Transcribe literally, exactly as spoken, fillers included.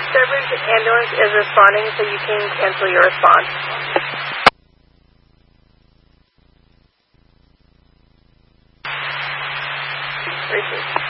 Sturbridge ambulance is responding, so you can cancel your response. Received.